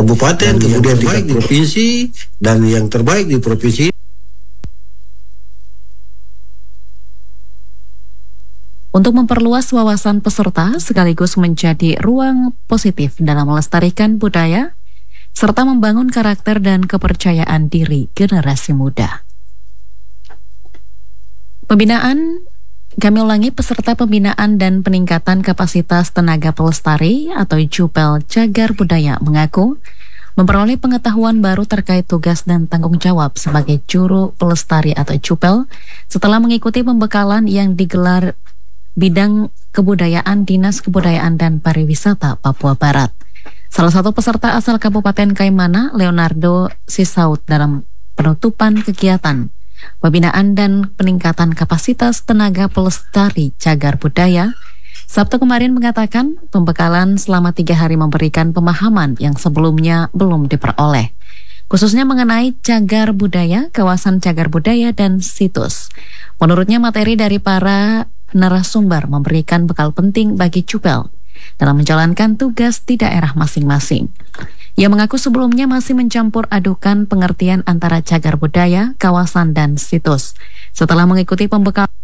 kabupaten, kemudian terbaik di provinsi, dan yang terbaik di provinsi. Untuk memperluas wawasan peserta sekaligus menjadi ruang positif dalam melestarikan budaya, serta membangun karakter dan kepercayaan diri generasi muda. Kami ulangi, peserta pembinaan dan peningkatan kapasitas tenaga pelestari atau Jupel Cagar Budaya mengaku memperoleh pengetahuan baru terkait tugas dan tanggung jawab sebagai juru pelestari atau Jupel setelah mengikuti pembekalan yang digelar bidang kebudayaan Dinas Kebudayaan dan Pariwisata Papua Barat. Salah satu peserta asal Kabupaten Kaimana, Leonardo Sisaut, dalam penutupan kegiatan pembinaan dan peningkatan kapasitas tenaga pelestari cagar budaya Sabtu kemarin mengatakan pembekalan selama 3 hari memberikan pemahaman yang sebelumnya belum diperoleh, khususnya mengenai cagar budaya, kawasan cagar budaya, dan situs. Menurutnya materi dari para narasumber memberikan bekal penting bagi Jupel dalam menjalankan tugas di daerah masing-masing. Ia mengaku sebelumnya masih mencampur adukan pengertian antara cagar budaya, kawasan, dan situs. Setelah mengikuti pembekalan